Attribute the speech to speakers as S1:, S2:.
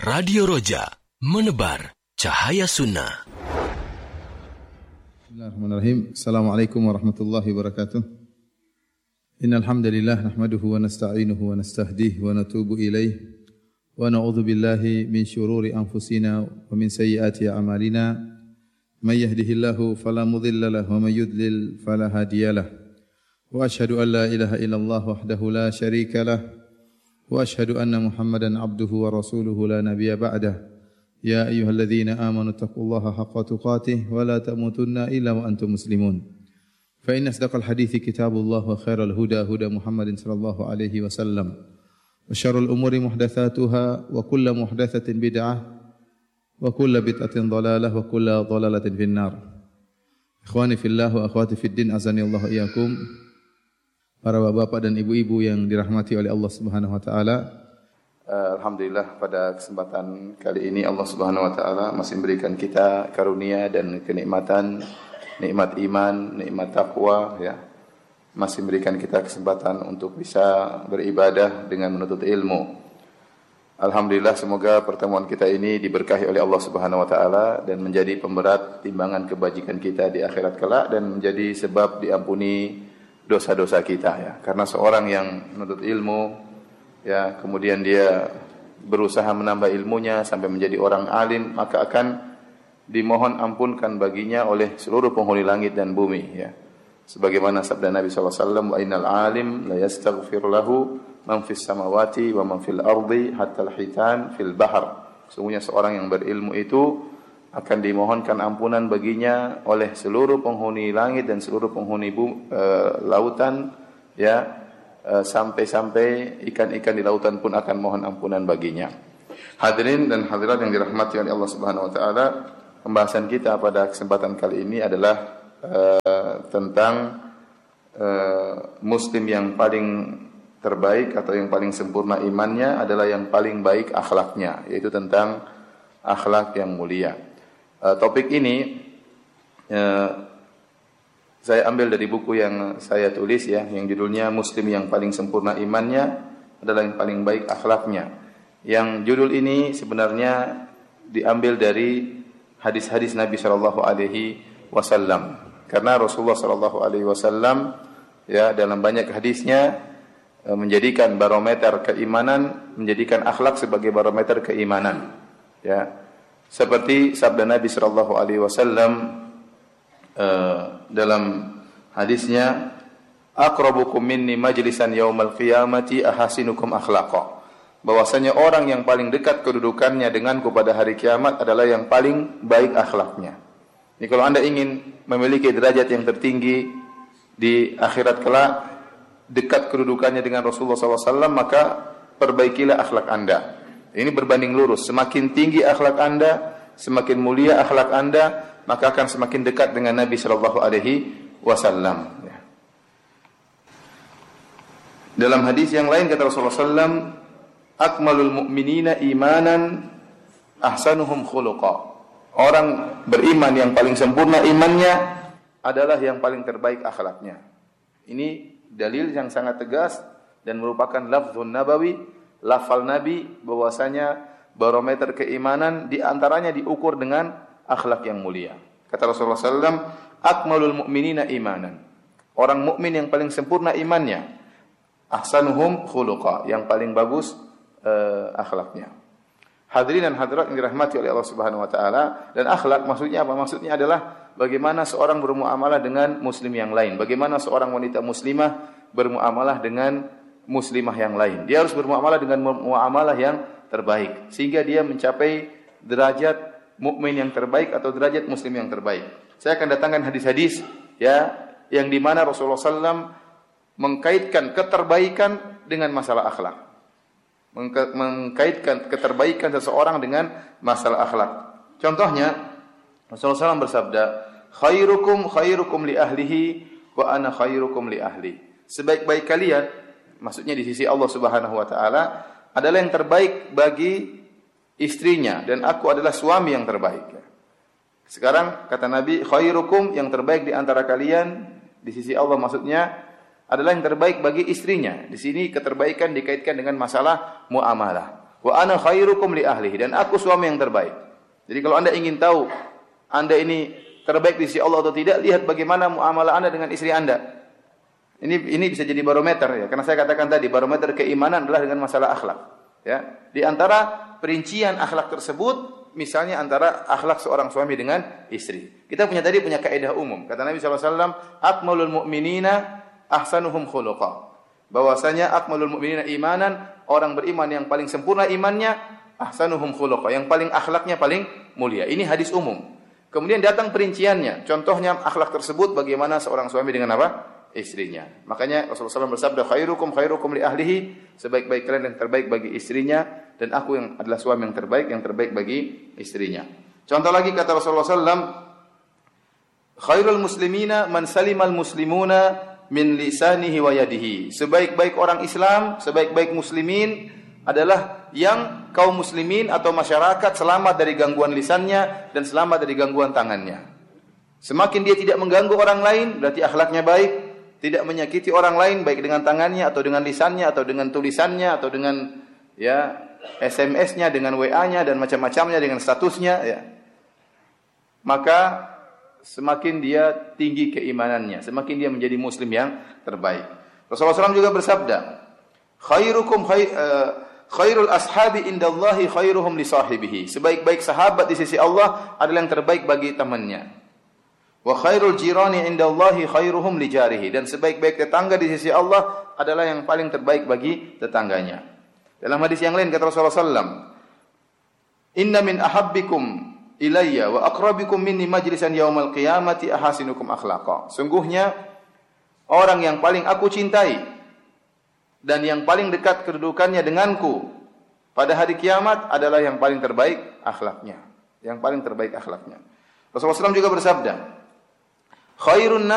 S1: Radio Roja, menebar cahaya sunnah.
S2: Bismillahirrahmanirrahim. Assalamualaikum warahmatullahi wabarakatuh. Innal hamdalillah nahmaduhu wa nasta'inuhu wa nastahdihi wa natubu ilaih wa na'udzu billahi min syururi anfusina wa min sayyiati a'malina. May yahdihillahu fala mudilla lahu wa may yudlil fala hadiyalah. Wa asyhadu an la ilaha illallah wahdahu la syarika lah wa asyhadu anna Muhammadan abduhu wa rasuluhu la nabiyya ba'dah. Ya ayyuhalladzina amanu taqullaha haqqa tuqatih wa la tamutunna illa wa antum muslimun. Fa inna asdaqal hadithi kitabullah wa khairal huda huda Muhammadin sallallahu alaihi wasallam. Wa syarrul umuri muhdatsatuha wa kullu muhdatsatin bid'ah wa kullu bid'atin dhalalah wa kullu dhalalatin finnar. Ikhwani fillah wa akhwati fid din, azanillahu iyyakum. Para bapak dan ibu-ibu yang dirahmati oleh Allah Subhanahu wa taala. Alhamdulillah pada kesempatan kali ini Allah Subhanahu wa taala masih memberikan kita karunia dan kenikmatan, nikmat iman, nikmat takwa, ya. Masih memberikan kita kesempatan untuk bisa beribadah dengan menuntut ilmu. Alhamdulillah, semoga pertemuan kita ini diberkahi oleh Allah Subhanahu wa taala dan menjadi pemberat timbangan kebajikan kita di akhirat kelak dan menjadi sebab diampuni dosa-dosa kita, ya. Karena seorang yang menuntut ilmu, ya, kemudian dia berusaha menambah ilmunya sampai menjadi orang alim, maka akan dimohon ampunkan baginya oleh seluruh penghuni langit dan bumi, ya. Sebagaimana sabda Nabi SAW, wa innal alim la yastaghfir lahu man fis samawati wa man fil ardi hatta al-hitan fil bahr. Sesungguhnya seorang yang berilmu itu akan dimohonkan ampunan baginya oleh seluruh penghuni langit dan seluruh penghuni lautan, ya. Sampai-sampai ikan-ikan di lautan pun akan mohon ampunan baginya. Hadirin dan hadirat yang dirahmati oleh Allah Subhanahu wa taala, pembahasan kita pada kesempatan kali ini adalah tentang muslim yang paling terbaik atau yang paling sempurna imannya adalah yang paling baik akhlaknya, yaitu tentang akhlak yang mulia. Topik ini saya ambil dari buku yang saya tulis, ya, yang judulnya Muslim yang paling sempurna imannya adalah yang paling baik akhlaknya. Yang judul ini sebenarnya diambil dari hadis-hadis Nabi sallallahu alaihi wasallam. Karena Rasulullah sallallahu alaihi wasallam, ya, dalam banyak hadisnya menjadikan barometer keimanan, menjadikan akhlak sebagai barometer keimanan, ya. Seperti sabda Nabi sallallahu alaihi wasallam dalam hadisnya, aqrabukum minni majlisan yaumal qiyamati ahasinukum akhlaqa. Bahwasanya orang yang paling dekat kedudukannya denganku pada hari kiamat adalah yang paling baik akhlaknya. Jadi kalau Anda ingin memiliki derajat yang tertinggi di akhirat kelak, dekat kedudukannya dengan Rasulullah SAW, maka perbaikilah akhlak Anda. Ini berbanding lurus. Semakin tinggi akhlak Anda, semakin mulia akhlak Anda, maka akan semakin dekat dengan Nabi sallallahu alaihi wasallam. Dalam hadis yang lain kata Rasulullah sallam, akmalul mu'minina imanan ahsanuhum khuluqa. Orang beriman yang paling sempurna imannya adalah yang paling terbaik akhlaknya. Ini dalil yang sangat tegas dan merupakan lafzun nabawi, lafal Nabi, bahwasanya barometer keimanan di antaranya diukur dengan akhlak yang mulia. Kata Rasulullah SAW, akmalul mu'minina imanan. Orang mukmin yang paling sempurna imannya, ahsanuhum khuluqa, yang paling bagus akhlaknya. Hadirin dan hadirat yang dirahmati oleh Allah Subhanahu wa taala, dan akhlak maksudnya apa? Maksudnya adalah bagaimana seorang bermuamalah dengan muslim yang lain, bagaimana seorang wanita muslimah bermuamalah dengan muslimah yang lain. Dia harus bermuamalah dengan muamalah yang terbaik sehingga dia mencapai derajat mukmin yang terbaik atau derajat muslim yang terbaik. Saya akan datangkan hadis-hadis, ya, yang di mana Rasulullah SAW mengkaitkan keterbaikan dengan masalah akhlak. Mengkaitkan keterbaikan seseorang dengan masalah akhlak. Contohnya, Rasulullah SAW bersabda, khairukum khairukum li ahlihi wa ana khairukum li ahli. Sebaik-baik kalian, maksudnya di sisi Allah Subhanahu wa taala, adalah yang terbaik bagi istrinya dan aku adalah suami yang terbaik. Sekarang kata Nabi, khairukum, yang terbaik di antara kalian di sisi Allah maksudnya adalah yang terbaik bagi istrinya. Di sini keterbaikan dikaitkan dengan masalah muamalah.
S3: Wa ana khairukum li ahlihi, dan aku suami yang terbaik. Jadi kalau Anda ingin tahu Anda ini terbaik di sisi Allah atau tidak, lihat bagaimana muamalah Anda dengan istri Anda. Ini bisa jadi barometer ya, karena saya katakan tadi barometer keimanan adalah dengan masalah akhlak. Ya, di antara perincian akhlak tersebut, misalnya antara akhlak seorang suami dengan istri. Kita punya kaidah umum. Kata Nabi SAW, akmalul mu'minina ahsanuhum khuluqa. Bahwasanya akmalul mu'minina imanan, orang beriman yang paling sempurna imannya, ahsanuhum khuluqa, yang paling akhlaknya paling mulia. Ini hadis umum. Kemudian datang perinciannya. Contohnya akhlak tersebut bagaimana seorang suami dengan apa? Istrinya. Makanya Rasulullah SAW bersabda, khairukum li ahlihi, sebaik-baik kalian yang terbaik bagi istrinya, dan aku yang adalah suami yang terbaik bagi istrinya. Contoh lagi kata Rasulullah SAW, khairul muslimina man salimal muslimuna min lisanihi wa yadihi. Sebaik-baik orang Islam, sebaik-baik muslimin adalah yang kaum muslimin atau masyarakat selamat dari gangguan lisannya dan selamat dari gangguan tangannya. Semakin dia tidak mengganggu orang lain, berarti akhlaknya baik. Tidak menyakiti orang lain baik dengan tangannya atau dengan lisannya atau dengan tulisannya atau dengan SMS-nya, dengan WA-nya dan macam-macamnya, dengan statusnya ya. Maka semakin dia tinggi keimanannya, semakin dia menjadi muslim yang terbaik. Rasulullah SAW juga bersabda, khairul ashabi indallahi khairuhum li sahibihi. Sebaik-baik sahabat di sisi Allah adalah yang terbaik bagi temannya. Wa khairul jirani indallahi khairuhum li jarihi, dan sebaik-baik tetangga di sisi Allah adalah yang paling terbaik bagi tetangganya. Dalam hadis yang lain kata Rasulullah SAW, inna min ahabbikum ilayya wa aqrabikum minni majlisan yaumal qiyamati ahasinukum akhlaqa. Sungguhnya orang yang paling aku cintai dan yang paling dekat kedudukannya denganku pada hari kiamat adalah yang paling terbaik akhlaknya. Yang paling terbaik akhlaknya. Rasulullah SAW juga bersabda, khairun